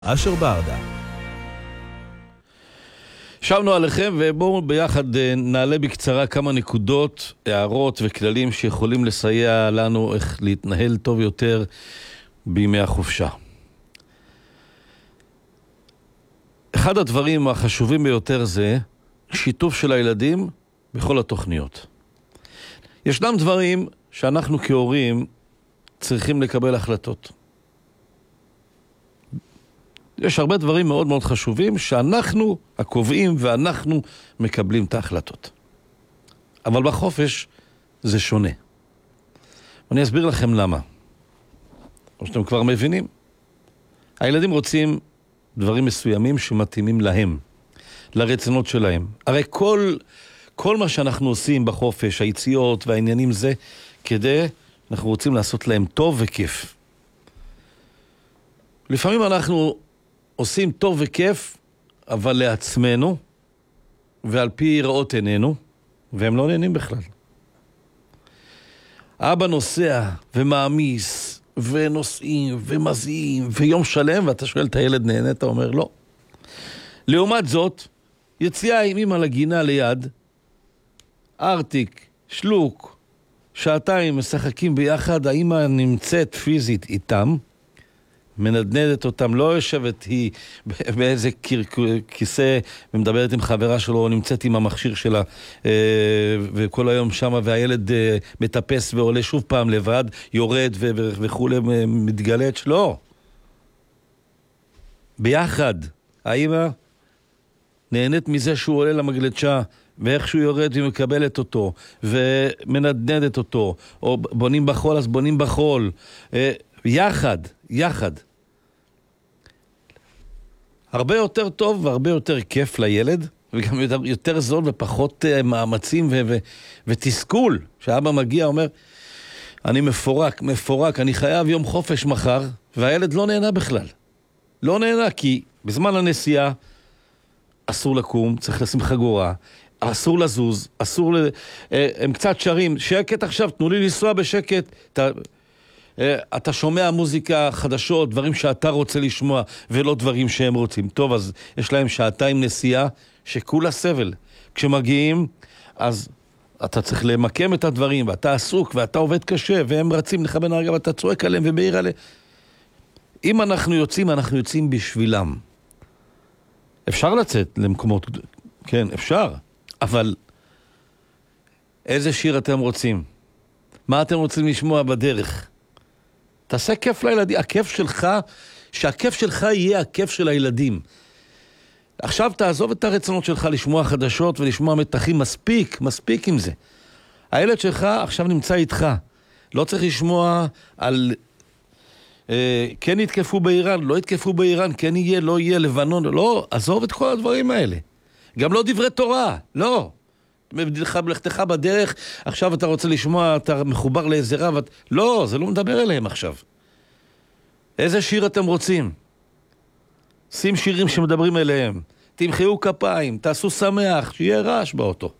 אשר ברדה. שבנו עליכם ובואו ביחד נעלה בקצרה כמה נקודות, הערות וכללים שיכולים לסייע לנו איך להתנהל טוב יותר בימי החופשה. אחד הדברים החשובים ביותר זה שיתוף של הילדים בכל התוכניות. ישנם דברים שאנחנו כהורים צריכים לקבל החלטות. יש הרבה דברים מאוד מאוד חשובים שאנחנו הקובעים ואנחנו מקבלים את ההחלטות. אבל בחופש זה שונה. ואני אסביר לכם למה. או שאתם כבר מבינים. הילדים רוצים דברים מסוימים שמתאימים להם, לרצונות שלהם. הרי כל מה שאנחנו עושים בחופש, היציאות והעניינים זה, אנחנו רוצים לעשות להם טוב וכיף. לפעמים אנחנו עושים טוב וכיף, אבל לעצמנו, ועל פי ראות עינינו, והם לא נהנים בכלל. אבא נוסע ומעמיס, ונוסעים ומזיעים, ויום שלם, ואתה שואל את הילד נהנה, אתה אומר לא. לעומת זאת, יציאה עם אמא לגינה ליד, ארטיק, שלוק, שעתיים משחקים ביחד, האמא נמצאת פיזית איתם, מנדנדת אותם, לא יושבת היא באיזה כיסא ומדברת עם חברה שלו, או נמצאת עם המכשיר שלה וכל היום שמה, והילד מטפס ועולה שוב פעם לבד, יורד וכולי מתגלת. לא. ביחד, האמא נהנית מזה שהוא עולה למגלצ'ה, ואיך שהוא יורד היא מקבלת אותו, ומנדנדת אותו, או בונים בחול אז בונים בחול, יחד. הרבה יותר טוב והרבה יותר כיף לילד, וגם יותר זול ופחות מאמצים ותסכול. כשאבא מגיע אומר, אני מפורק, אני חייב יום חופש מחר, והילד לא נהנה בכלל. לא נהנה כי בזמן הנסיעה אסור לקום, צריך לשים חגורה, אסור לזוז, הם קצת שרים, שקט עכשיו, תנו לי לנסוע בשקט, אתה שומע מוזיקה חדשות, דברים שאתה רוצה לשמוע, ולא דברים שהם רוצים. טוב, אז יש להם שעתיים נסיעה שכולה סבל. כשמגיעים, אז אתה צריך למקם את הדברים, ואתה עסוק, ואתה עובד קשה, והם רצים לך בין הרגע, ואתה צועק עליהם ובעיר עליהם. אם אנחנו יוצאים בשבילם. אפשר לצאת למקומות, כן, אפשר, אבל איזה שיר אתם רוצים? מה אתם רוצים לשמוע בדרך? תעשה כיף לילדים, הכיף שלך, שהכיף שלך יהיה הכיף של הילדים. עכשיו תעזוב את הרצונות שלך לשמוע חדשות ולשמוע מתחים, מספיק עם זה. הילד שלך עכשיו נמצא איתך. לא צריך לשמוע על כן יתקפו באיראן, לא יתקפו באיראן, כן יהיה, לא יהיה, לבנון, לא, עזוב את כל הדברים האלה. גם לא דברי תורה, לא. לכתך בדרך, עכשיו אתה רוצה לשמוע, אתה מחובר לאיזה רב, לא, זה לא מדבר אליהם עכשיו. איזה שיר אתם רוצים? שים שירים שמדברים אליהם. תמחאו כפיים, תעשו שמח, שיהיה רעש באוטו.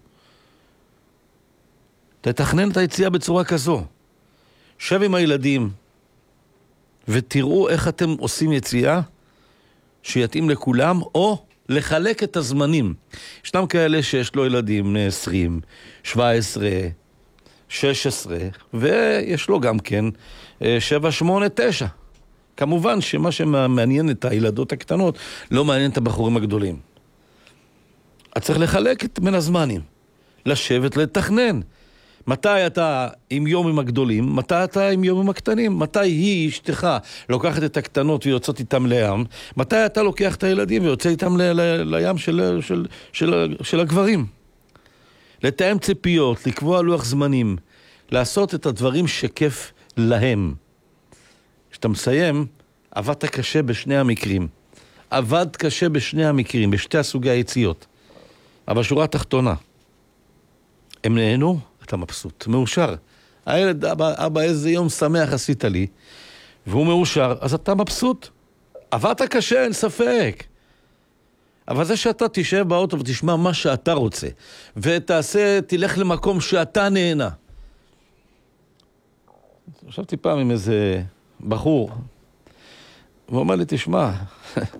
תתכנן את היציאה בצורה כזו. שב עם הילדים, ותראו איך אתם עושים יציאה שיתאים לכולם, או לחלק את הזמנים. ישנם כאלה שיש לו ילדים 20, 17, 16, ויש לו גם כן 7, 8, 9. כמובן שמה שמעניין את הילדות הקטנות, לא מעניין את הבחורים הגדולים. אז צריך לחלק את בין הזמנים. לשבת, לתכנן. מתי אתה עם יום עם הגדולים, מתי אתה עם יום עם הקטנים, מתי היא, אשתך, לוקחת את הקטנות ויוצאת איתם לים, מתי אתה לוקח את הילדים ויוצא איתם לים של הגברים. לתאם ציפיות, לקבוע לוח זמנים, לעשות את הדברים שכיף להם. כשאתה מסיים, עבדת קשה בשני המקרים. עבד קשה בשני המקרים, בשתי הסוגי היציאות. אבל שורה תחתונה, הם נהנו, אתה מבסוט, מאושר. הילד, אבא, איזה יום שמח עשית לי, והוא מאושר, אז אתה מבסוט. עבדת קשה, אין ספק. אבל זה שאתה תשב באוטו ותשמע מה שאתה רוצה, תלך למקום שאתה נהנה. חשבתי פעם עם איזה בחור, והוא אומר לי, תשמע,